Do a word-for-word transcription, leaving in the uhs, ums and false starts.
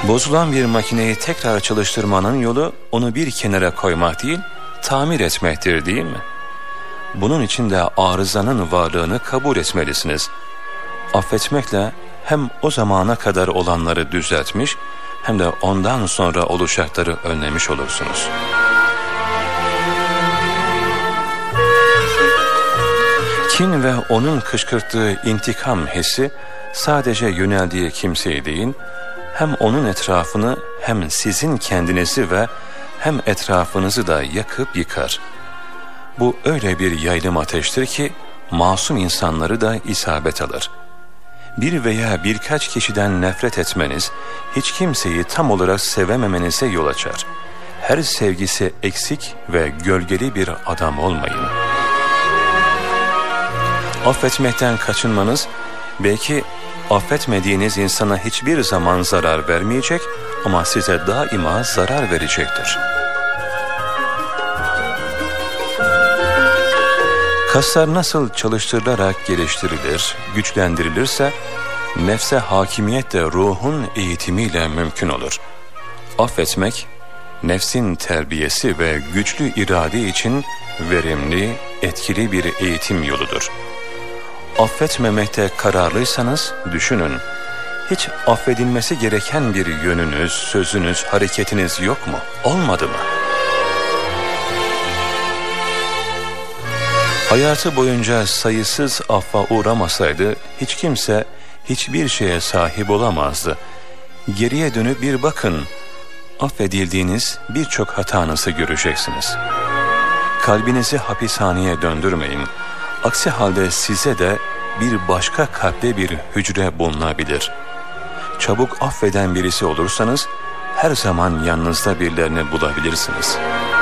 Bozulan bir makineyi tekrar çalıştırmanın yolu onu bir kenara koymak değil, tamir etmektir, değil mi? Bunun için de arızanın varlığını kabul etmelisiniz. Affetmekle hem o zamana kadar olanları düzeltmiş, hem de ondan sonra olacakları önlemiş olursunuz. Kin ve onun kışkırttığı intikam hissi sadece yöneldiği kimseyi değil, hem onun etrafını hem sizin kendinizi ve hem etrafınızı da yakıp yıkar. Bu öyle bir yaylım ateştir ki masum insanları da isabet alır. Bir veya birkaç kişiden nefret etmeniz, hiç kimseyi tam olarak sevememenize yol açar. Her sevgisi eksik ve gölgeli bir adam olmayın. Affetmekten kaçınmanız, belki affetmediğiniz insana hiçbir zaman zarar vermeyecek ama size daima zarar verecektir. Kaslar nasıl çalıştırılarak geliştirilir, güçlendirilirse, nefse hakimiyet de ruhun eğitimiyle mümkün olur. Affetmek, nefsin terbiyesi ve güçlü irade için verimli, etkili bir eğitim yoludur. Affetmemekte kararlıysanız düşünün, hiç affedilmesi gereken bir yönünüz, sözünüz, hareketiniz yok mu? Olmadı mı? Hayatı boyunca sayısız affa uğramasaydı hiç kimse hiçbir şeye sahip olamazdı. Geriye dönüp bir bakın, affedildiğiniz birçok hatanızı göreceksiniz. Kalbinizi hapishaneye döndürmeyin. Aksi halde size de bir başka kalpte bir hücre bulunabilir. Çabuk affeden birisi olursanız her zaman yanınızda birilerini bulabilirsiniz.